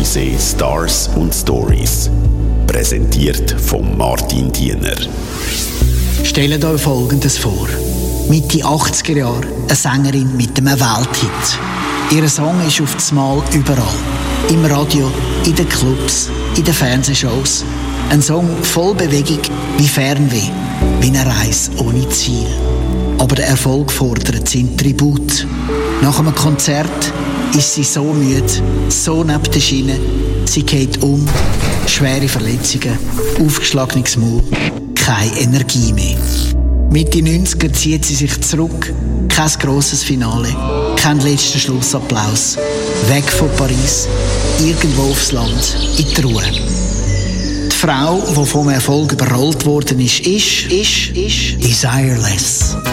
Odyssee Stars und Stories. Präsentiert von Martin Diener. Stellt euch Folgendes vor. Mitte 80er Jahre eine Sängerin mit einem Welthit. Ihr Song ist auf das Mal überall. Im Radio, in den Clubs, in den Fernsehshows. Ein Song voll Bewegung wie Fernweh, wie eine Reise ohne Ziel. Aber der Erfolg fordert seinen Tribut. Nach einem Konzert ist sie so müde, so neben der Schiene. Sie geht um, schwere Verletzungen, aufgeschlagenes Maul, keine Energie mehr. Mitte 90er zieht sie sich zurück, kein grosses Finale, kein letzter Schlussapplaus. Weg von Paris, irgendwo aufs Land, in die Ruhe. Die Frau, die vom Erfolg überrollt worden ist Desireless.